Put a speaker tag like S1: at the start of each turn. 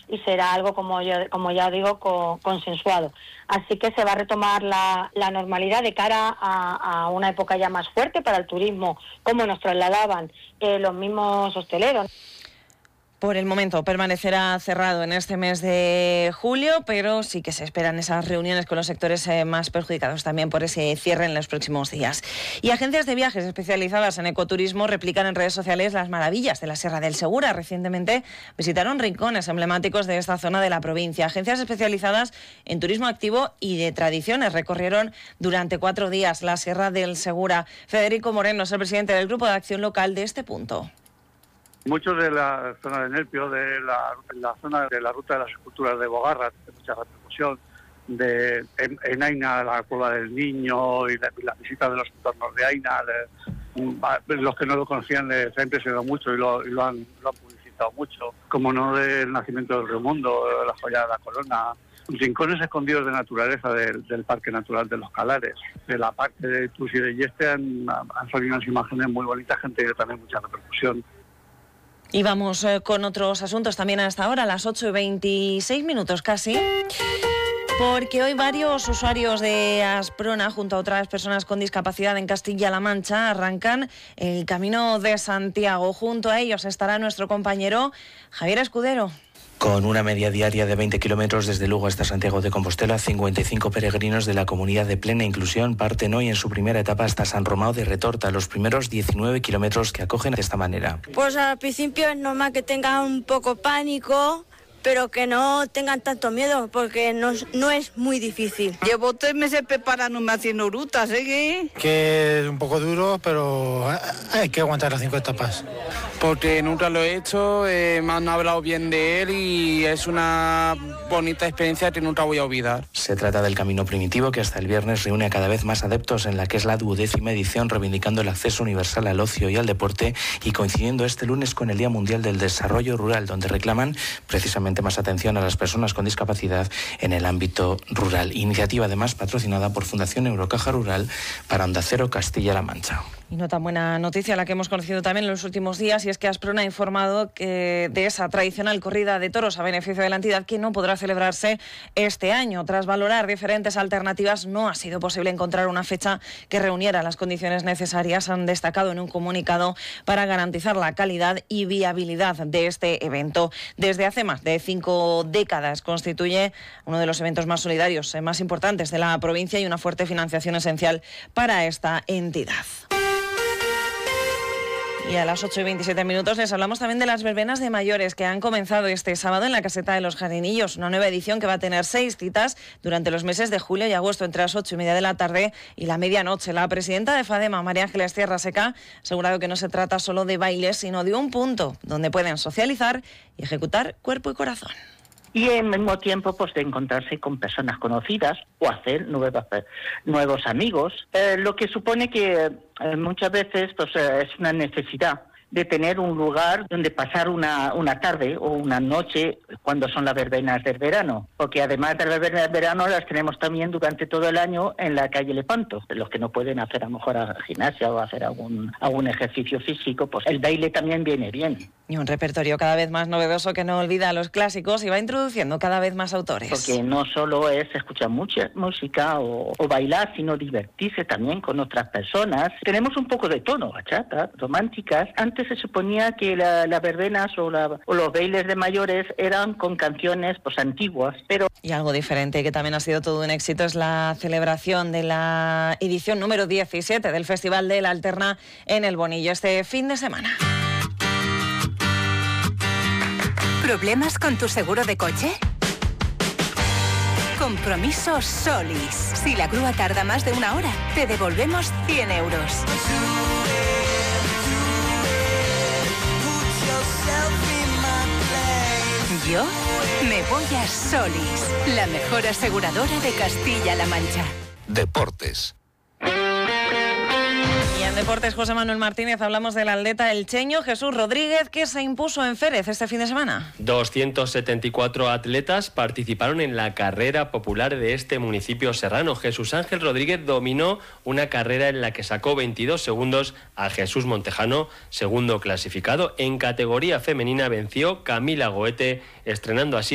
S1: y será algo, como ya digo, consensuado. Así que se va a retomar la normalidad de cara a una época ya más fuerte para el turismo, como nos trasladaban los mismos hosteleros.
S2: Por el momento permanecerá cerrado en este mes de julio, pero sí que se esperan esas reuniones con los sectores más perjudicados también por ese cierre en los próximos días. Y agencias de viajes especializadas en ecoturismo replican en redes sociales las maravillas de la Sierra del Segura. Recientemente visitaron rincones emblemáticos de esta zona de la provincia. Agencias especializadas en turismo activo y de tradiciones recorrieron durante 4 días la Sierra del Segura. Federico Moreno es el presidente del Grupo de Acción Local de este punto.
S3: Muchos de la zona de Nerpio, de la zona de la ruta de las esculturas de Bogarra, de mucha repercusión, en Aina, la Cueva del Niño y la visita de los entornos de Aina, los que no lo conocían les ha impresionado mucho y lo han publicitado mucho, como no del nacimiento del Río Mundo, la joya de la Corona, rincones escondidos de naturaleza del Parque Natural de los Calares. De la parte de Tus y de Yeste han salido unas imágenes muy bonitas que han tenido también mucha repercusión.
S2: Y vamos con otros asuntos también a esta hora, a las 8:26 casi, porque hoy varios usuarios de Asprona, junto a otras personas con discapacidad en Castilla-La Mancha, arrancan el Camino de Santiago. Junto a ellos estará nuestro compañero Javier Escudero.
S4: Con una media diaria de 20 kilómetros desde Lugo hasta Santiago de Compostela, 55 peregrinos de la comunidad de Plena Inclusión parten hoy en su primera etapa hasta San Romao de Retorta, los primeros 19 kilómetros que acogen de esta manera.
S5: Pues al principio es normal que tengan un poco pánico, pero que no tengan tanto miedo, porque no es muy difícil.
S6: Llevo 3 meses preparándome haciendo rutas, ¿eh?
S7: Que es un poco duro, pero hay que aguantar las 5 etapas.
S8: Porque nunca lo he hecho, me han hablado bien de él y es una bonita experiencia que nunca voy a olvidar.
S4: Se trata del camino primitivo que hasta el viernes reúne a cada vez más adeptos en la que es la 12ª edición, reivindicando el acceso universal al ocio y al deporte y coincidiendo este lunes con el Día Mundial del Desarrollo Rural, donde reclaman precisamente más atención a las personas con discapacidad en el ámbito rural. Iniciativa además patrocinada por Fundación Eurocaja Rural para Onda Cero Castilla-La Mancha.
S2: Y no tan buena noticia la que hemos conocido también en los últimos días, y es que Asprona ha informado que de esa tradicional corrida de toros a beneficio de la entidad que no podrá celebrarse este año. Tras valorar diferentes alternativas, no ha sido posible encontrar una fecha que reuniera las condiciones necesarias, han destacado en un comunicado, para garantizar la calidad y viabilidad de este evento. Desde hace más de 5 décadas constituye uno de los eventos más solidarios, más importantes de la provincia y una fuerte financiación esencial para esta entidad. Y a las 8:27 les hablamos también de las verbenas de mayores que han comenzado este sábado en la Caseta de los Jardinillos, una nueva edición que va a tener 6 citas durante los meses de julio y agosto entre las 8:30 de la tarde y la medianoche. La presidenta de FADEMA, María Ángeles Tierra Seca, ha asegurado que no se trata solo de bailes, sino de un punto donde pueden socializar y ejecutar cuerpo y corazón.
S9: Y al mismo tiempo pues de encontrarse con personas conocidas o hacer nuevos amigos, lo que supone que muchas veces pues es una necesidad de tener un lugar donde pasar una tarde o una noche cuando son las verbenas del verano, porque además de las verbenas del verano las tenemos también durante todo el año en la calle Lepanto. Los que no pueden hacer a lo mejor gimnasia o hacer algún ejercicio físico, pues el baile también viene bien.
S2: Y un repertorio cada vez más novedoso que no olvida a los clásicos y va introduciendo cada vez más autores.
S9: Porque no solo es escuchar mucha música o bailar, sino divertirse también con otras personas. Tenemos un poco de tono, bachata, románticas. Antes se suponía que las verbenas o los bailes de mayores eran con canciones pues antiguas, pero...
S2: Y algo diferente que también ha sido todo un éxito es la celebración de la edición número 17 del Festival de la Alterna en El Bonillo este fin de semana.
S10: ¿Problemas con tu seguro de coche? Compromiso Solis. Si la grúa tarda más de 1 hora, te devolvemos 100 euros. Yo me voy a Solis, la mejor aseguradora de Castilla-La Mancha.
S11: Deportes.
S2: Y en deportes, José Manuel Martínez, hablamos del atleta elcheño Jesús Rodríguez, que se impuso en Férez este fin de semana.
S12: 274 atletas participaron en la carrera popular de este municipio serrano. Jesús Ángel Rodríguez dominó una carrera en la que sacó 22 segundos a Jesús Montejano, segundo clasificado. En categoría femenina venció Camila Goete, estrenando así